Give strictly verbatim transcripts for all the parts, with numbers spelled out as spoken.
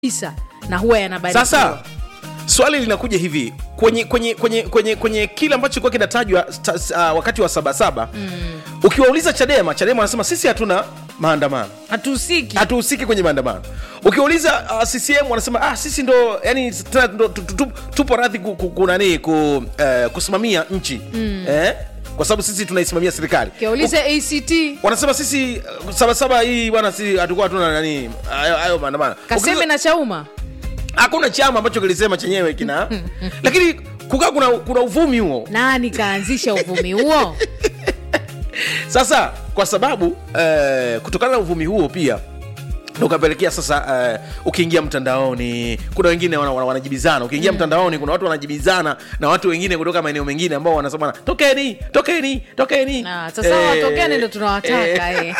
Isa na huwa yanabadilika. Sasa swali linakuja hivi kwenye kwenye kwenye kwenye kwenye kile ambacho kwa kinatajwa uh, wakati wa Sabasaba mm. Ukiwauliza Chadema, Chadema wanasema sisi hatuna maandamano. Hatuhusiki. Hatuhusiki kwenye maandamano. Ukiwauliza uh, C C M wanasema ah sisi ndo yani tupo radhi kuna nini ku uh, kusimamia nchi. Mm. Eh? Kwa sababu sisi tunaisimamia serikali. Kiulize A C T wanasema sisi uh, Sabasaba hii bwana si hatakuwa hatuna nani hayo maandamano. Kaseme na Chauma. Hakuna chama ambacho kilisema chenyewe kina lakini kukaa kuna kuna uvumi huo. Nani kaanzisha uvumi huo? Sasa kwa sababu eh, kutokana na uvumi huo pia ndio kapelekea sasa eh, ukiingia mtandaoni kuna wengine wanajibizana wana, wana ukiingia mm. mtandaoni kuna watu wanajibizana na watu wengine kutoka maeneo mengine ambao wanasema tokeni tokeni tokeni. Ah, sasa eh, watokeni ndio tunawataka eh.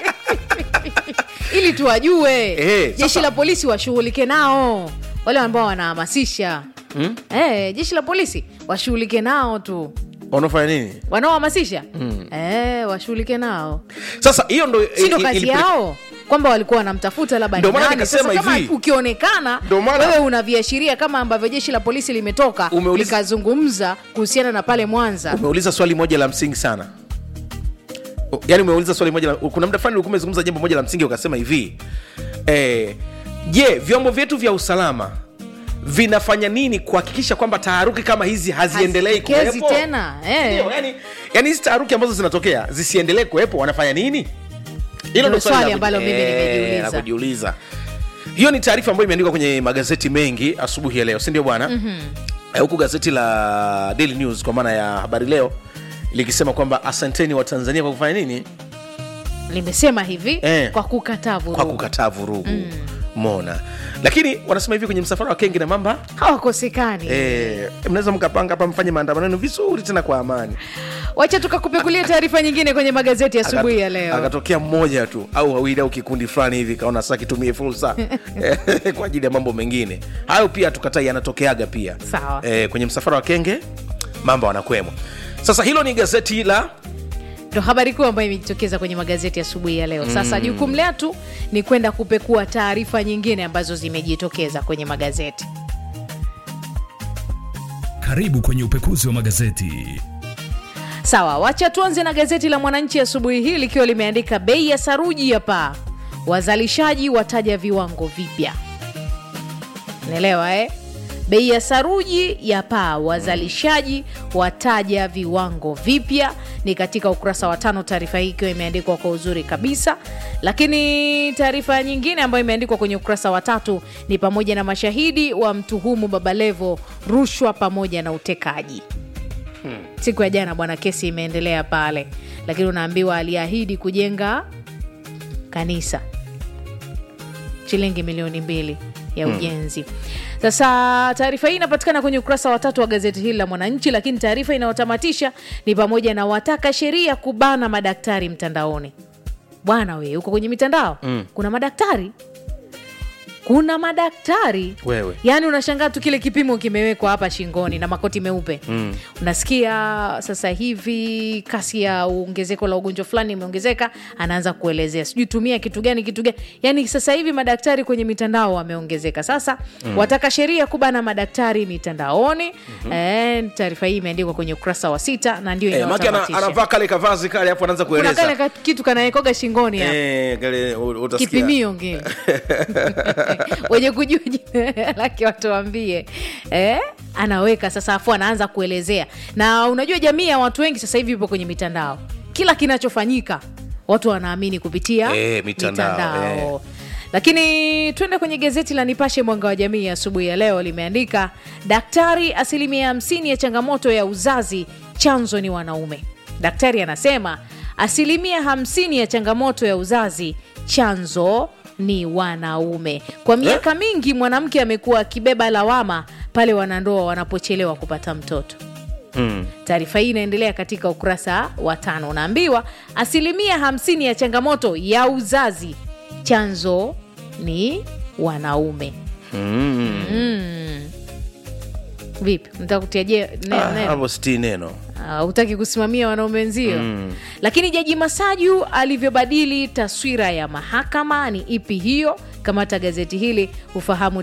Ili tuwajue eh, jeshi la polisi washughulike nao wale ambao wanahamasisha. Hmm? Eh, jeshi la polisi washughulike nao tu. Wanafanya nini? Wanaohamasisha? Hmm. Eh, washughulike nao. Sasa hiyo ndio sio kazi yao kwamba walikuwa wanamtafuta labda ndio maana nikasema hivi. Kama ukionekana wewe una viashiria kama ambavyo jeshi la polisi limetoka likazungumza kuhusiana na pale Mwanza. Umeuliza swali moja la msingi sana. Yaani umeuliza swali moja la, kuna muda fulani ulikuwa umezungumza jambo moja la msingi ukasema hivi. Eh, je, vyombo vyetu vya usalama vinafanya nini kuhakikisha kwamba taharuki kama hizi haziendelei kuwepo tena? Eh. Yani yani hizi taharuki ambazo zinatokea zisiendelee kuwepo wanafanya nini? Hilo ndio swali ambalo mimi nimejiuliza. Nakujiuliza. Hiyo ni taarifa ambayo imeandikwa kwenye magazeti mengi asubuhi ya leo, si ndio bwana? Mhm. Huko gazeti la Daily News kwa maana ya Habari Leo likisema kwamba asanteni wa Tanzania kwa kufanya nini? Limesema hivi eh, kwa kukataa vurugu. Kwa kukataa vurugu. Mm. Mona. Lakini wanasema hivi kwenye msafara wa Kenge na Mamba hawakosekani. Eh, mnaweza mkapanga hapa mfanye maandamano vizuri tena kwa amani. Wacha tukakupekulia taarifa nyingine kwenye magazeti ya asubuhi ya leo. Akatokea mmoja tu au wawili au kikundi fulani hivi kaona sasa kitumie fursa kwa ajili ya mambo mengine. Hayo pia tukatai yanatokeaga pia. Sawa. Eh, kwenye msafara wa Kenge Mamba wanakwemo. Sasa hilo ni gazeti la ndo habari kuu ambayo imejitokeza kwenye magazeti asubuhi ya, ya leo. Sasa jukumu mm. letu ni kwenda kupekua taarifa nyingine ambazo zimejitokeza kwenye magazeti. Karibu kwenye upekuzi wa magazeti. Sawa, wacha tuanze na gazeti la Mwananchi asubuhi hii likiwa limeandika bei ya saruji hapa. Wazalishaji wataja viwango vipya. Unaelewa eh? Bei ya saruji ya paa, wazalishaji wataja viwango vipya. Ni katika ukurasa wa tano, taarifa hii ikiwa imeandikwa kwa uzuri kabisa. Lakini taarifa nyingine ambayo imeandikwa kwenye ukurasa wa tatu ni pamoja na mashahidi wa mtuhumu Baba Levo rushwa pamoja na utekaji. Hmm. Siku ya jana bwana kesi imeendelea pale, lakini unaambiwa aliahidi kujenga kanisa shilingi milioni mbili ya ujenzi. Hmm. Sasa taarifa hii inapatikana kwenye ukurasa wa tatu wa gazeti hili la Mwananchi, lakini taarifa inayotamatisha ni pamoja na wataka sheria kubana madaktari mtandaoni. Bwana we, uko kwenye mitandao? Mm. Kuna madaktari? Kuna madaktari? Wewe. Yaani unashangaa tu kile kipimo kimewekwa hapa shingoni na makoti meupe. Mm. Unasikia sasa hivi kasi ya ongezeko la ugonjwa fulani imeongezeka, anaanza kuelezea sijui tumia kitu gani kitu gani. Yaani sasa hivi madaktari kwenye mitandao wameongezeka. Sasa mm. wataka sheria kubana madaktari mitandaoni. Mm-hmm. Eh, taarifa hii imeandikwa kwenye ukurasa wa sita na ndio inayotamatisha. Eh, anavaa kale kavazi kale hapo anaanza kueleza. Kuna kale kitu kanaekoga shingoni hapa. Eh, kale utasikia. Kipimio ngine. Wenye kujua jina lake watu waambie. Eh, anaweka sasa afu anaanza kuelezea. Na unajua jamii ya watu wengi sasa hivi ipo kwenye mitandao. Kila kinachofanyika watu wanaamini kupitia eh, mitandao. mitandao. Eh. Lakini twende kwenye gazeti la Nipashe Mwanga wa Jamii asubuhi ya leo limeandika daktari asilimia hamsini ya changamoto ya uzazi chanzo ni wanaume. Daktari anasema asilimia hamsini ya changamoto ya uzazi chanzo ni wanaume. Kwa miaka eh? mingi mwanamke amekuwa akibeba lawama pale wanandoa wanapochelewa kupata mtoto. Mm. Taarifa hii inaendelea katika ukurasa wa tano. Unaambiwa asilimia hamsini ya changamoto ya uzazi chanzo ni wanaume. Mm. Mm. Vipi? Unataka kutiaje neno? Hapo sti neno. Uh, utaki kusimamia wanaume wenzio. Mm. Lakini Jaji Masaju alivyobadili taswira ya mahakama ni ipi hiyo? Kamata gazeti hili ufahamu